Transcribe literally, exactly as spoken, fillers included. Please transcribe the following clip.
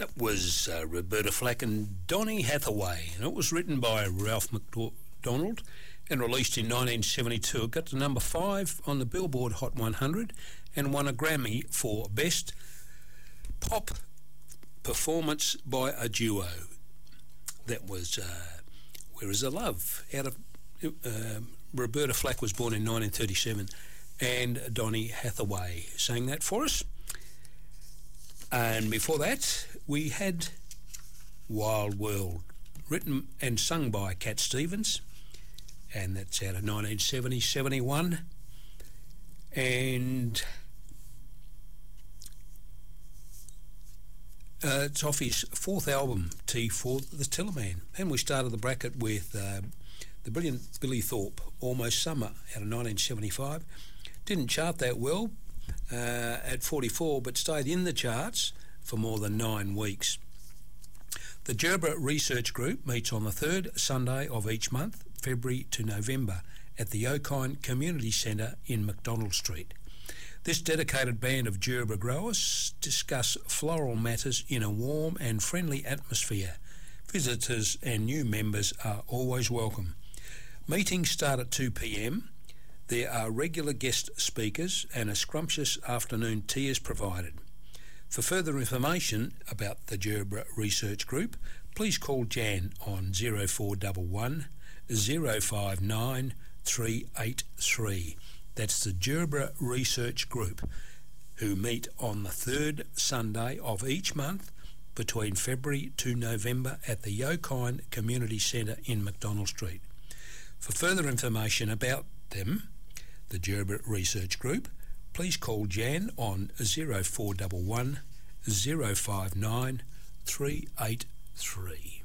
That was uh, Roberta Flack and Donny Hathaway, and it was written by Ralph McDonald and released in nineteen seventy-two. It got to number five on the Billboard Hot one hundred and won a Grammy for Best Pop Performance by a Duo. That was uh, Where Is the Love, out of uh, Roberta Flack was born in nineteen thirty-seven, and Donny Hathaway sang that for us. And before that, we had Wild World, written and sung by Cat Stevens, and that's out of nineteen seventy seventy-one. And uh, it's off his fourth album, Tea for the Tillerman. And we started the bracket with uh, the brilliant Billy Thorpe, Almost Summer, out of nineteen seventy-five. Didn't chart that well uh, at forty-four, but stayed in the charts for more than nine weeks. The Gerbera Research Group meets on the third Sunday of each month, February to November, at the Okine Community Centre in McDonald Street. This dedicated band of Gerbera growers discuss floral matters in a warm and friendly atmosphere. Visitors and new members are always welcome. Meetings start at two p m. There are regular guest speakers and a scrumptious afternoon tea is provided. For further information about the Gerbera Research Group, please call Jan on zero four one one, zero five nine, three eight three. That's the Gerbera Research Group, who meet on the third Sunday of each month between February to November at the Okine Community Centre in McDonald Street. For further information about them, the Gerbera Research Group, please call Jan on zero four one one, zero five nine, three eight three.